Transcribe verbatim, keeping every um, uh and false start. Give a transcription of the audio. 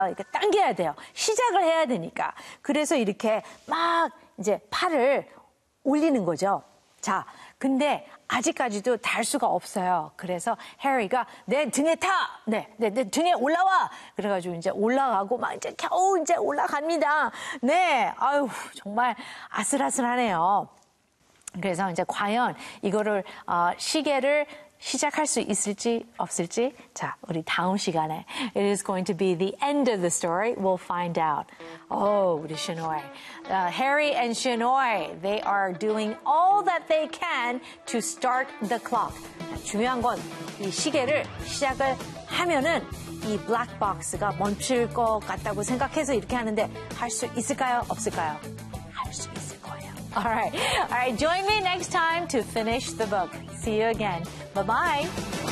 이렇게 당겨야 돼요. 시작을 해야 되니까. 그래서 이렇게 막 이제 팔을 올리는 거죠. 자, 근데 아직까지도 달 수가 없어요. 그래서 해리가 내 등에 타! 네, 네, 내 등에 올라와! 그래가지고 이제 올라가고 막 이제 겨우 이제 올라갑니다. 네, 아유, 정말 아슬아슬하네요. 그래서 이제 과연 이거를, 어, 시계를 시작할 수 있을지 없을지 자 우리 다음 시간에 It is going to be the end of the story. We'll find out. Oh, 우리 슈노이. Uh, Harry and Shinoy, they are doing all that they can to start the clock. 중요한 건 이 시계를 시작을 하면은 이 블랙박스가 멈출 것 같다고 생각해서 이렇게 하는데 할 수 있을까요? 없을까요? 할 수 있을 거예요. All right. All right. Join me next time to finish the book. See you again. Bye-bye.